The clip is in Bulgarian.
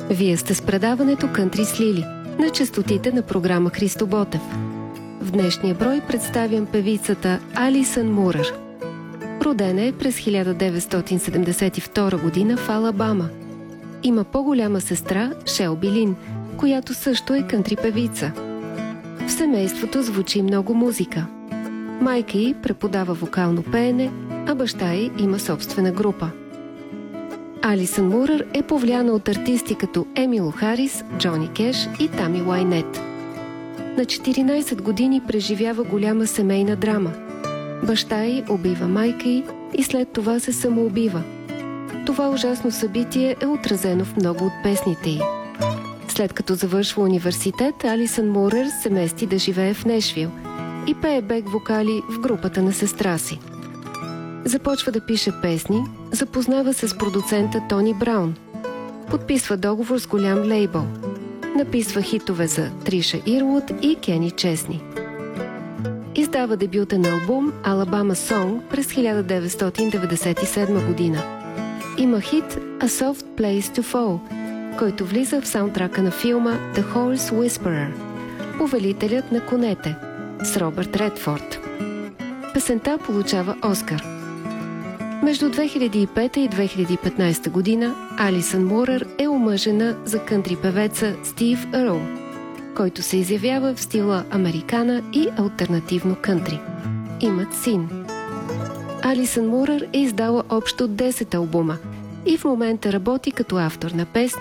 Вие сте с предаването Кънтри с Лили на честотите на програма Христо Ботев. В днешния брой представям певицата Алисън Мурър. Родена е през 1972 година в Алабама. Има по-голяма сестра Шелби Лин, която също е кънтри певица. В семейството звучи много музика. Майка й преподава вокално пеене, а баща й има собствена група. Алисън Мурър е повлияна от артисти като Емилио Харис, Джони Кеш и Тами Уайнет. На 14 години преживява голяма семейна драма. Баща й убива майка й и след това се самоубива. Това ужасно събитие е отразено в много от песните й. След като завършва университет, Алисън Мурър се мести да живее в Нешвил и пее бек вокали в групата на сестра си. Започва да пише песни, запознава се с продуцента Тони Браун. Подписва договор с голям лейбъл. Написва хитове за Триша Ирвуд и Кени Чесни. Издава дебютен албум Alabama Song през 1997 година. Има хит A Soft Place to Fall, който влиза в саундтрака на филма The Horse Whisperer, Повелителят на конете, с Робърт Редфорд. Песента получава Оскар. Между 2005 и 2015 година Алисън Мурър е омъжена за кънтри певеца Стив Ерл, който се изявява в стила американа и алтернативно кънтри. Имат син. Алисън Мурър е издала общо 10 албума и в момента работи като автор на песни